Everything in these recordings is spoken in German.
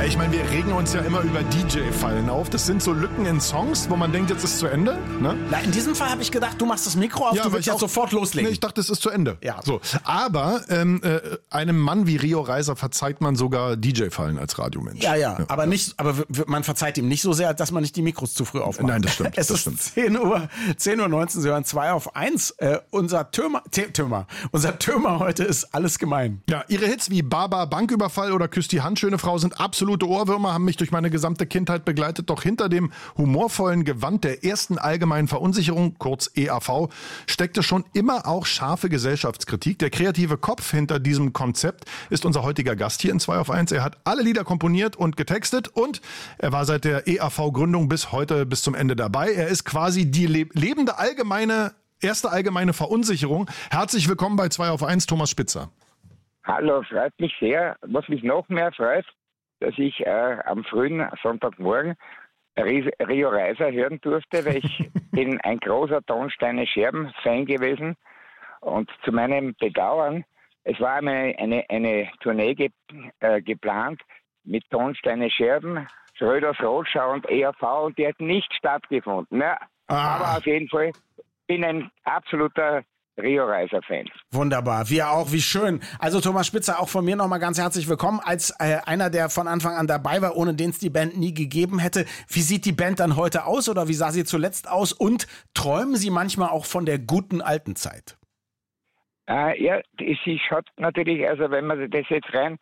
Ich meine, wir regen uns ja immer über DJ-Fallen auf. Das sind so Lücken in Songs, wo man denkt, jetzt ist zu Ende. Ne? Na, in diesem Fall habe ich gedacht, du machst das Mikro auf, du willst jetzt sofort loslegen. Nee, ich dachte, es ist zu Ende. Ja. So. Aber einem Mann wie Rio Reiser verzeiht man sogar DJ-Fallen als Radiomensch. Ja. Aber man verzeiht ihm nicht so sehr, dass man nicht die Mikros zu früh aufmacht. Nein, das stimmt. Es ist 10:19 Uhr, Sie hören 2 auf 1. Unser Türmer heute ist alles gemein. Ja, ihre Hits wie Baba, Banküberfall oder Küss die Hand, schöne Frau sind absolute Ohrwürmer, haben mich durch meine gesamte Kindheit begleitet. Doch hinter dem humorvollen Gewand der ersten allgemeinen Verunsicherung, kurz EAV, steckte schon immer auch scharfe Gesellschaftskritik. Der kreative Kopf hinter diesem Konzept ist unser heutiger Gast hier in 2 auf 1. Er hat alle Lieder komponiert und getextet und er war seit der EAV-Gründung bis heute, bis zum Ende dabei. Er ist quasi die lebende erste allgemeine Verunsicherung. Herzlich willkommen bei 2 auf 1, Thomas Spitzer. Hallo, freut mich sehr. Was mich noch mehr freut, dass ich am frühen Sonntagmorgen Rio Reiser hören durfte, weil ich bin ein großer Tonsteine Scherben-Fan gewesen. Und zu meinem Bedauern, es war eine Tournee geplant mit Tonsteine Scherben, Schröders Rotschau und ERV und die hat nicht stattgefunden. Ja, aber auf jeden Fall bin ein absoluter Rio Reiser-Fan. Wunderbar, wir auch, wie schön. Also Thomas Spitzer, auch von mir nochmal ganz herzlich willkommen, als einer, der von Anfang an dabei war, ohne den es die Band nie gegeben hätte. Wie sieht die Band dann heute aus oder wie sah sie zuletzt aus und träumen Sie manchmal auch von der guten alten Zeit? Ja, sie schaut natürlich, also wenn man das jetzt rein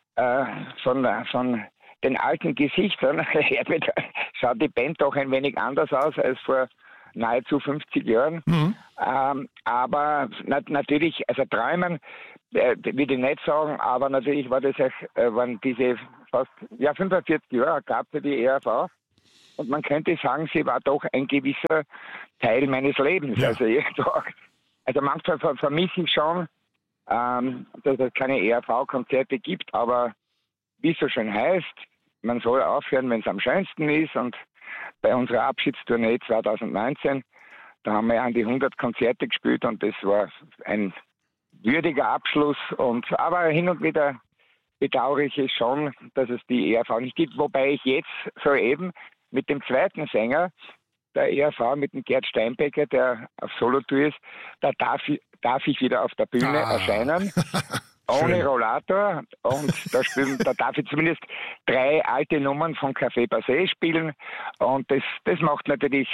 von den alten Gesichtern schaut die Band doch ein wenig anders aus als vor nahezu 50 Jahren. Mhm. Aber natürlich, also träumen, will ich nicht sagen, aber natürlich war das waren diese fast 45 Jahre gab es die ERV und man könnte sagen, sie war doch ein gewisser Teil meines Lebens. Ja. Also manchmal vermisse ich schon, dass es keine ERV-Konzerte gibt, aber wie es so schön heißt, man soll aufhören, wenn es am schönsten ist und bei unserer Abschiedstournee 2019, da haben wir an die 100 Konzerte gespielt und das war ein würdiger Abschluss. Aber hin und wieder bedauere ich es schon, dass es die ERV nicht gibt. Wobei ich jetzt soeben mit dem zweiten Sänger der ERV, mit dem Gerd Steinbecker, der auf Solotour ist, da darf ich wieder auf der Bühne erscheinen. Ohne Rollator und da darf ich zumindest 3 alte Nummern von Café Passé spielen und das macht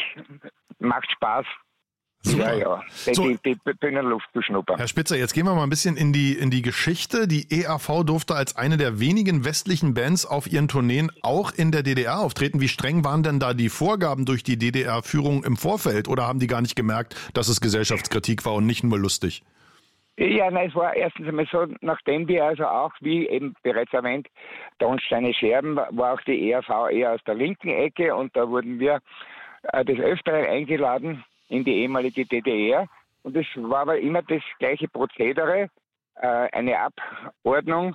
Spaß. Super. Ja. Die Bühnenluft zu schnuppern. Herr Spitzer, jetzt gehen wir mal ein bisschen in die Geschichte. Die EAV durfte als eine der wenigen westlichen Bands auf ihren Tourneen auch in der DDR auftreten. Wie streng waren denn da die Vorgaben durch die DDR-Führung im Vorfeld oder haben die gar nicht gemerkt, dass es Gesellschaftskritik war und nicht nur lustig? Ja, es war erstens einmal so, nachdem wir also auch, wie eben bereits erwähnt, Tonsteine Scherben, war auch die ERV eher aus der linken Ecke und da wurden wir des Öfteren eingeladen in die ehemalige DDR und es war aber immer das gleiche Prozedere, eine Abordnung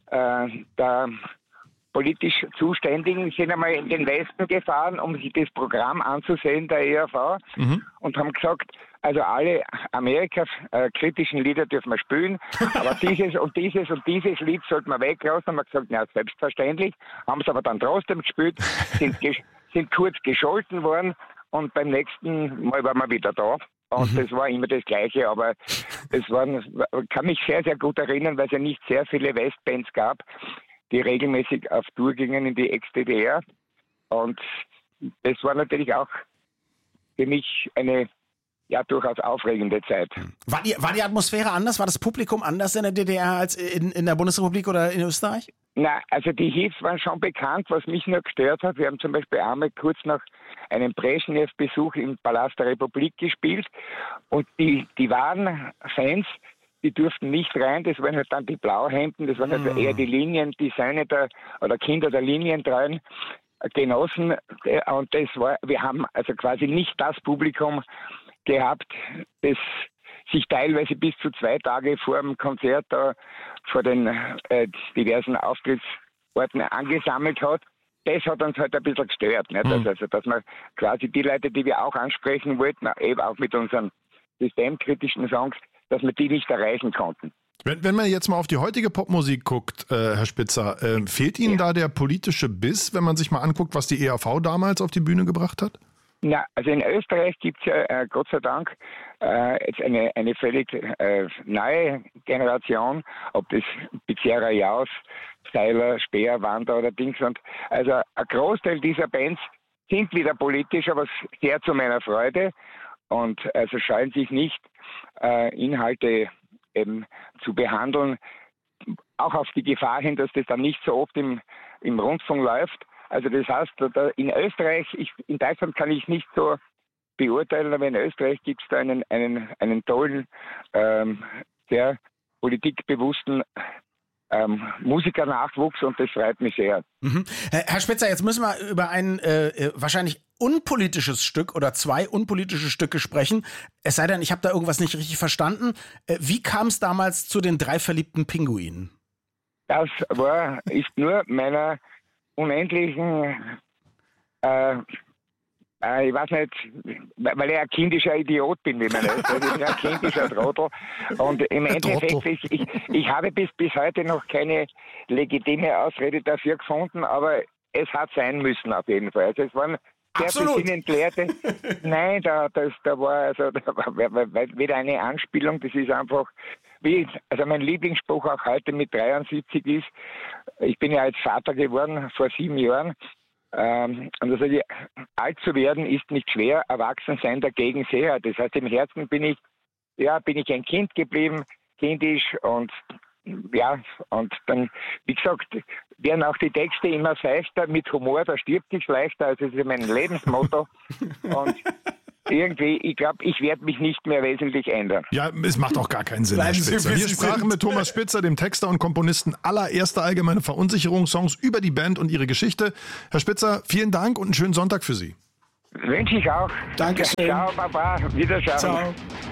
der politisch Zuständigen sind einmal in den Westen gefahren, um sich das Programm anzusehen, der ERV, und haben gesagt, also alle Amerika-kritischen Lieder dürfen wir spielen, aber dieses und dieses und dieses Lied sollten wir weglassen. Haben wir gesagt, na, selbstverständlich, haben es aber dann trotzdem gespielt, sind kurz gescholten worden und beim nächsten Mal waren wir wieder da. Und das war immer das Gleiche, aber ich kann mich sehr, sehr gut erinnern, weil es ja nicht sehr viele Westbands gab, die regelmäßig auf Tour gingen in die Ex-DDR. Und das war natürlich auch für mich eine durchaus aufregende Zeit. War die Atmosphäre anders? War das Publikum anders in der DDR als in der Bundesrepublik oder in Österreich? Na, also die Hits waren schon bekannt. Was mich nur gestört hat, wir haben zum Beispiel einmal kurz nach einem Brezhnev-Besuch im Palast der Republik gespielt und die wahren Fans, die durften nicht rein, das waren halt dann die Blauhemden, das waren halt eher die Söhne oder Kinder der linientreuen Genossen und wir haben also quasi nicht das Publikum gehabt, das sich teilweise bis zu 2 Tage vor dem Konzert da vor den diversen Auftrittsorten angesammelt hat. Das hat uns halt ein bisschen gestört. Nicht? Also, dass man quasi die Leute, die wir auch ansprechen wollten, eben auch mit unseren systemkritischen Songs, dass wir die nicht erreichen konnten. Wenn man jetzt mal auf die heutige Popmusik guckt, Herr Spitzer, fehlt Ihnen da der politische Biss, wenn man sich mal anguckt, was die ERV damals auf die Bühne gebracht hat? Ja, also in Österreich gibt es ja Gott sei Dank jetzt eine völlig neue Generation, ob das Pizzerra Jaus, Steiler, Speer, Wander oder Dings. Und also ein Großteil dieser Bands sind wieder politisch, aber sehr zu meiner Freude und also scheuen sich nicht, Inhalte eben zu behandeln, auch auf die Gefahr hin, dass das dann nicht so oft im Rundfunk läuft. Also das heißt, in Österreich, in Deutschland kann ich nicht so beurteilen, aber in Österreich gibt es da einen tollen, sehr politikbewussten Musikernachwuchs und das freut mich sehr. Mhm. Herr Spitzer, jetzt müssen wir über ein wahrscheinlich unpolitisches Stück oder 2 unpolitische Stücke sprechen. Es sei denn, ich habe da irgendwas nicht richtig verstanden. Wie kam es damals zu den 3 verliebten Pinguinen? Das ist nur meiner unendlichen, ich weiß nicht, weil ich ein kindischer Idiot bin, wie man das sagt. Ich bin ein kindischer Trottel. Und im Endeffekt, ich habe bis heute noch keine legitime Ausrede dafür gefunden, aber es hat sein müssen auf jeden Fall. Also es waren sehr besinnentleerte. Nein, da war wieder eine Anspielung, das ist einfach, also mein Lieblingsspruch auch heute mit 73 ist, ich bin ja als Vater geworden vor 7 Jahren, und also alt zu werden ist nicht schwer, erwachsen sein dagegen sehr. Das heißt, im Herzen bin ich ein Kind geblieben, kindisch und und dann, wie gesagt, werden auch die Texte immer seichter, mit Humor, da stirbt sich leichter, also das ist mein Lebensmotto. Und irgendwie, ich glaube, ich werde mich nicht mehr wesentlich ändern. Ja, es macht auch gar keinen Sinn, Herr Spitzer. Wir sprachen mit Thomas Spitzer, dem Texter und Komponisten aller Erste Allgemeine Verunsicherung-Songs über die Band und ihre Geschichte. Herr Spitzer, vielen Dank und einen schönen Sonntag für Sie. Wünsche ich auch. Dankeschön. Ciao, Baba. Wiederschauen. Ciao.